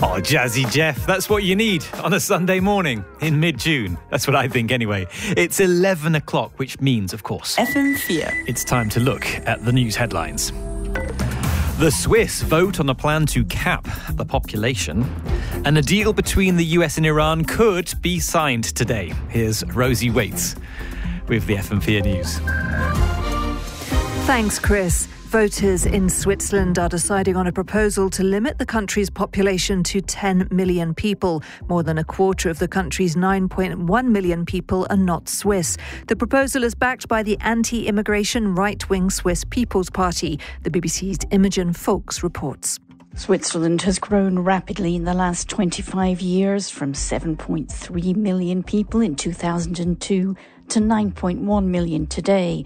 Oh, Jazzy Jeff, that's what you need on a Sunday morning in mid-June. That's what I think anyway. It's 11 o'clock, which means, of course, FM4. It's time to look at the news headlines. The Swiss vote on a plan to cap the population, and a deal between the US and Iran could be signed today. Here's Rosie Waits with the FM4 News. Thanks, Chris. Voters in Switzerland are deciding on a proposal to limit the country's population to 10 million people. More than a quarter of the country's 9.1 million people are not Swiss. The proposal is backed by the anti-immigration right-wing Swiss People's Party. The BBC's Imogen Folks reports. Switzerland has grown rapidly in the last 25 years, from 7.3 million people in 2002 to 9.1 million today.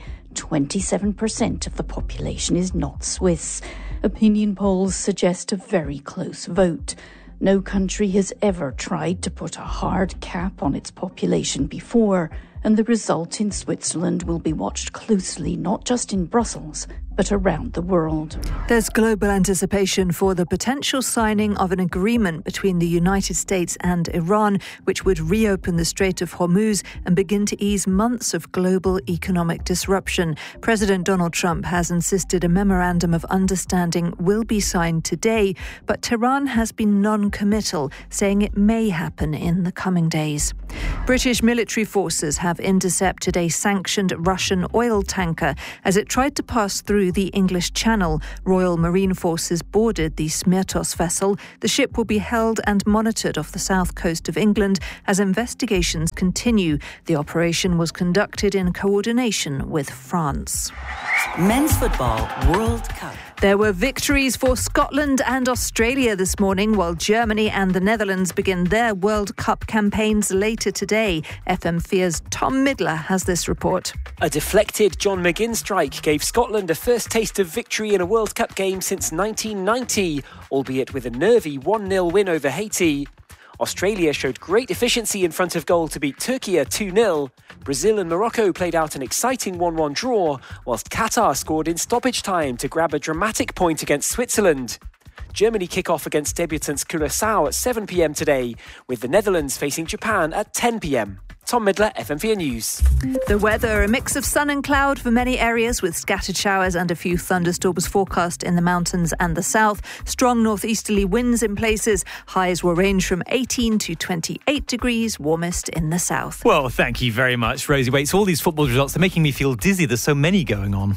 27% of the population is not Swiss. Opinion polls suggest a very close vote. No country has ever tried to put a hard cap on its population before, and the result in Switzerland will be watched closely, not just in Brussels, but around the world. There's global anticipation for the potential signing of an agreement between the United States and Iran, which would reopen the Strait of Hormuz and begin to ease months of global economic disruption. President Donald Trump has insisted a memorandum of understanding will be signed today, but Tehran has been non-committal, saying it may happen in the coming days. British military forces have intercepted a sanctioned Russian oil tanker as it tried to pass through the English Channel. Royal Marine Forces boarded the Smirtos vessel. The ship will be held and monitored off the south coast of England as investigations continue. The operation was conducted in coordination with France. Men's Football World Cup. There were victories for Scotland and Australia this morning, while Germany and the Netherlands begin their World Cup campaigns later today. FM4's Tom Midler has this report. A deflected John McGinn strike gave Scotland a first taste of victory in a World Cup game since 1990, albeit with a nervy 1-0 win over Haiti. Australia showed great efficiency in front of goal to beat Turkey 2-0. Brazil and Morocco played out an exciting 1-1 draw, whilst Qatar scored in stoppage time to grab a dramatic point against Switzerland. Germany kick off against debutants Curaçao at 7 p.m. today, with the Netherlands facing Japan at 10 p.m. Tom Midler, FM4 News. The weather, a mix of sun and cloud for many areas, with scattered showers and a few thunderstorms forecast in the mountains and the south. Strong northeasterly winds in places. Highs will range from 18 to 28 degrees, warmest in the south. Well, thank you very much, Rosie Waits. All these football results are making me feel dizzy. There's so many going on.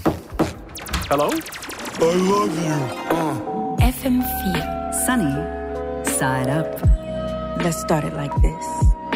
Hello? I love you. FM4. Sunny side up. Let's start it like this.